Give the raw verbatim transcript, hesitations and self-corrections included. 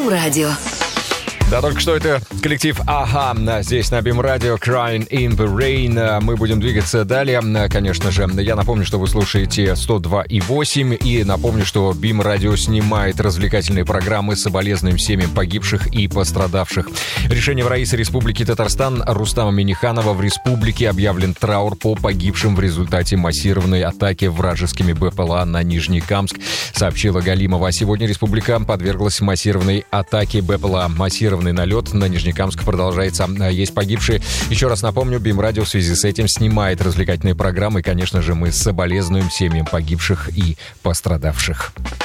Бим-радио. Да, только что это коллектив Ага, здесь на Бим-радио, Crying in the Rain. Мы будем двигаться далее, конечно же. Я напомню, что вы слушаете сто два и восемь, и напомню, что Бим-радио снимает развлекательные программы с соболезнованием семьям погибших и пострадавших. Решение в Раисе Республики Татарстан Рустама Минниханова: в республике объявлен траур по погибшим в результате массированной атаки вражескими БПЛА на Нижнекамск, сообщила Галимова. Сегодня республика подверглась массированной атаке БПЛА. Массированный налет на Нижнекамск продолжается. Есть погибшие. Еще раз напомню, Бим-радио в связи с этим снимает развлекательные программы. И, конечно же, мы соболезнуем семьям погибших и пострадавших.